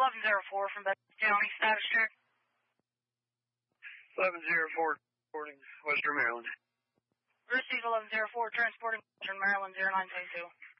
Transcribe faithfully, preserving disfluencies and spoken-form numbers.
eleven zero four from Bedford County, status check. eleven zero four, transporting Western Maryland. Receive eleven zero four, transporting Western Maryland, zero nine two two.